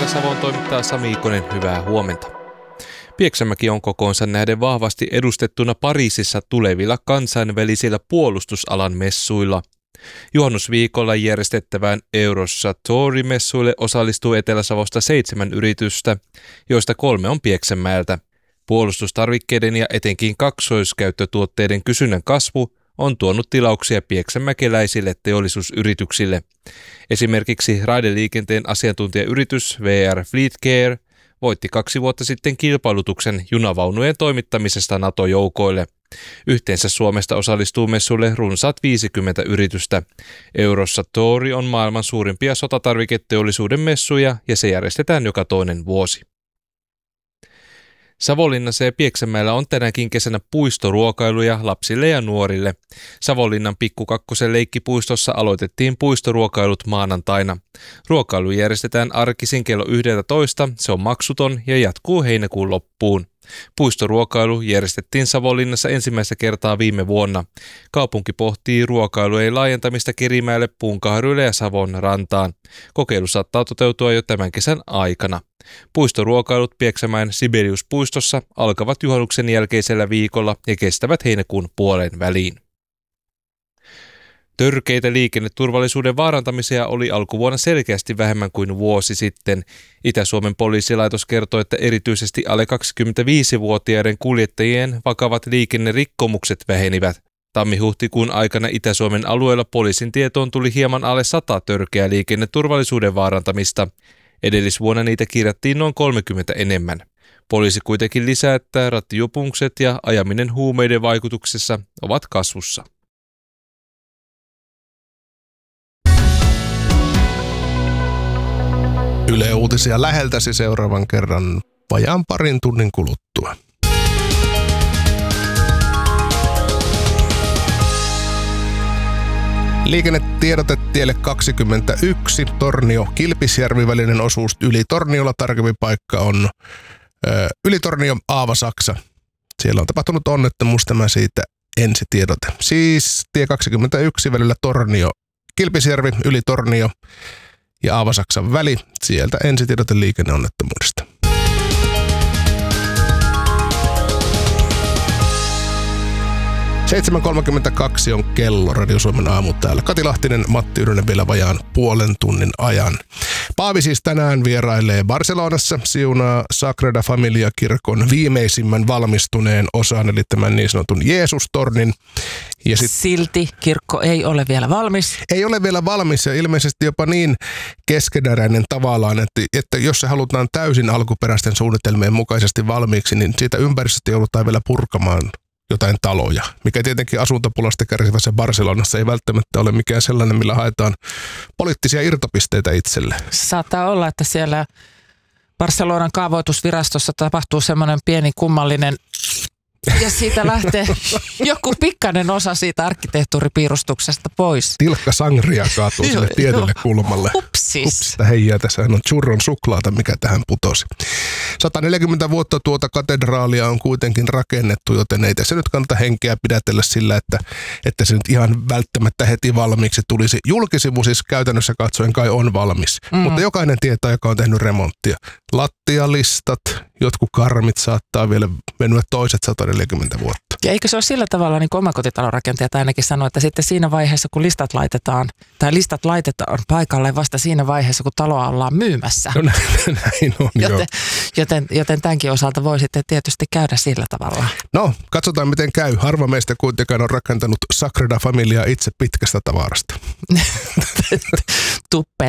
Etelä-Savon toimittaa Sami Ikonen, hyvää huomenta. Pieksämäki on kokoonsa nähden vahvasti edustettuna Pariisissa tulevilla kansainvälisillä puolustusalan messuilla. Juhannusviikolla järjestettävään Eurosatory-messuille osallistuu Etelä-Savosta 7 yritystä, joista 3 on Pieksämäeltä. Puolustustarvikkeiden ja etenkin kaksoiskäyttötuotteiden kysynnän kasvu on tuonut tilauksia pieksämäkeläisille teollisuusyrityksille. Esimerkiksi raideliikenteen asiantuntijayritys VR Fleetcare voitti 2 vuotta sitten kilpailutuksen junavaunujen toimittamisesta NATO-joukoille. Yhteensä Suomesta osallistuu messuille runsaat 50 yritystä. Eurosatory on maailman suurimpia sotatarviketeollisuuden messuja ja se järjestetään joka toinen vuosi. Savonlinnassa ja Pieksämäellä on tänäkin kesänä puistoruokailuja lapsille ja nuorille. Savonlinnan Pikku Kakkosen leikkipuistossa aloitettiin puistoruokailut maanantaina. Ruokailu järjestetään arkisin kello 11, se on maksuton ja jatkuu heinäkuun loppuun. Puistoruokailu järjestettiin Savonlinnassa ensimmäistä kertaa viime vuonna. Kaupunki pohtii ruokailujen laajentamista Kerimäelle, Puunkahrylle ja Savon rantaan. Kokeilu saattaa toteutua jo tämän kesän aikana. Puistoruokailut Pieksämäen Sibelius-puistossa alkavat juhannuksen jälkeisellä viikolla ja kestävät heinäkuun puolen väliin. Törkeitä liikenneturvallisuuden vaarantamisia oli alkuvuonna selkeästi vähemmän kuin vuosi sitten. Itä-Suomen poliisilaitos kertoi, että erityisesti alle 25-vuotiaiden kuljettajien vakavat liikennerikkomukset vähenivät. Tammi-huhtikuun aikana Itä-Suomen alueella poliisin tietoon tuli hieman alle 100 törkeää liikenneturvallisuuden vaarantamista. Edellisvuonna niitä kirjattiin noin 30 enemmän. Poliisi kuitenkin lisää, että rattijuopumukset ja ajaminen huumeiden vaikutuksessa ovat kasvussa. Yle Uutisia läheltäsi seuraavan kerran vajaan parin tunnin kuluttua. Liikennetiedote tielle 21, Tornio-Kilpisjärvi välinen osuus yli Torniolla. Tarkempi paikka on yli Tornio, Aava-Saksa. Siellä on tapahtunut onnettomuus, tämä siitä ensitiedote. Siis tie 21 välillä Tornio-Kilpisjärvi, yli Tornio ja Aava-Saksan väli. Sieltä ensitiedote liikenneonnettomuudesta. ...7.32 on kello, Radio Suomen aamu täällä. Kati Lahtinen, Matti Yrjönen vielä vajaan puolen tunnin ajan. Paavi siis tänään vierailee Barcelonassa, siunaa Sagrada Familia-kirkon viimeisimmän valmistuneen osan, eli tämän niin sanotun Jeesus-tornin. Ja silti kirkko ei ole vielä valmis. Ei ole vielä valmis ja ilmeisesti jopa niin keskeneräinen tavallaan, että jos se halutaan täysin alkuperäisten suunnitelmien mukaisesti valmiiksi, niin siitä ympäristöstä joudutaan vielä purkamaan jotain taloja, mikä tietenkin asuntopulasta kärsivässä Barcelonassa ei välttämättä ole mikään sellainen, millä haetaan poliittisia irtopisteitä itselle. Saattaa olla, että siellä Barcelonan kaavoitusvirastossa tapahtuu semmoinen pieni kummallinen, ja siitä lähtee joku pikkainen osa siitä arkkitehtuuripiirustuksesta pois. Tilkka sangria kaatuu sille tietylle kulmalle. Hupsis. Heijää, tässähän on churron suklaata, mikä tähän putosi. 140 vuotta tuota katedraalia on kuitenkin rakennettu, joten ei tässä nyt kannata henkeä pidätellä sillä, että se nyt ihan välttämättä heti valmiiksi tulisi. Julkisivu siis käytännössä katsoen kai on valmis, mutta jokainen tietää, joka on tehnyt remonttia. Lattialistat, jotkut karmit saattaa vielä venyä toiset 140 vuotta. Ja eikö se ole sillä tavalla, niin kuin omakotitalorakentajat ainakin sanoo, että sitten siinä vaiheessa, kun listat laitetaan paikalle vasta siinä vaiheessa, kun taloa ollaan myymässä. No näin on, joten tämänkin osalta voi sitten tietysti käydä sillä tavalla. No, katsotaan miten käy. Harva meistä kuitenkaan on rakentanut Sagrada Familiaa itse pitkästä tavarasta. Tuppeen